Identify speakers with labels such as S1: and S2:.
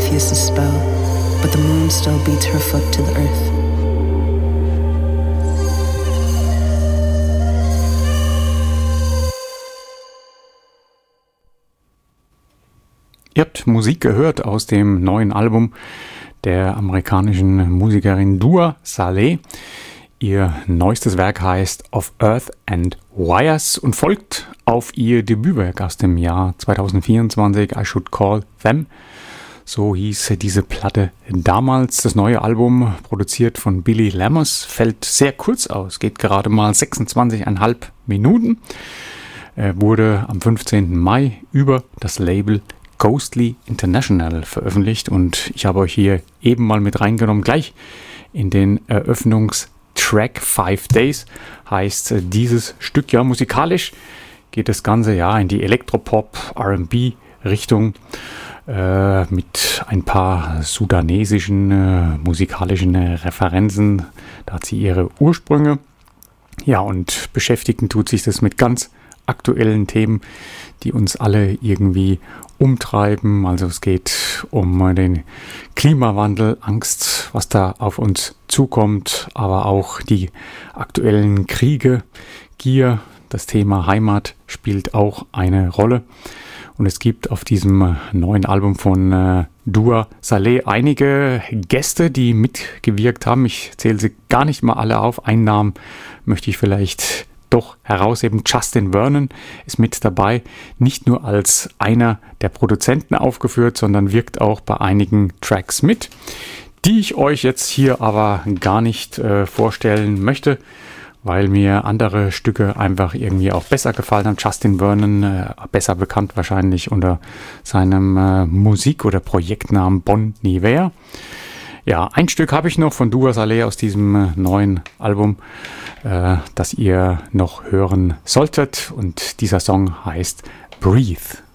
S1: Morpheus' spell, but the moon still beats her foot to the earth.
S2: Ihr habt Musik gehört aus dem neuen Album der amerikanischen Musikerin Dua Saleh. Ihr neuestes Werk heißt Of Earth and Wires und folgt auf ihr Debütwerk aus dem Jahr 2024, I Should Call Them. So hieß diese Platte damals. Das neue Album, produziert von Billy Lammers, fällt sehr kurz aus, geht gerade mal 26,5 Minuten. Wurde am 15. Mai über das Label Ghostly International veröffentlicht und ich habe euch hier eben mal mit reingenommen, gleich in den Eröffnungstrack 5 Days heißt dieses Stück. Ja, musikalisch geht das Ganze ja in die Elektropop, R&B Richtung mit ein paar sudanesischen musikalischen Referenzen. Da hat sie ihre Ursprünge. Ja, und beschäftigen tut sich das mit ganz aktuellen Themen, die uns alle irgendwie umtreiben. Also es geht um den Klimawandel, Angst, was da auf uns zukommt, aber auch die aktuellen Kriege, Gier, das Thema Heimat spielt auch eine Rolle. Und es gibt auf diesem neuen Album von Dua Saleh einige Gäste, die mitgewirkt haben. Ich zähle sie gar nicht mal alle auf. Einen Namen möchte ich vielleicht doch herausheben. Justin Vernon ist mit dabei, nicht nur als einer der Produzenten aufgeführt, sondern wirkt auch bei einigen Tracks mit, die ich euch jetzt hier aber gar nicht vorstellen möchte, weil mir andere Stücke einfach irgendwie auch besser gefallen haben. Justin Vernon, besser bekannt wahrscheinlich unter seinem Musik- oder Projektnamen Bon Iver. Ja, ein Stück habe ich noch von Dua Saleh aus diesem neuen Album, das ihr noch hören solltet. Und dieser Song heißt Breathe.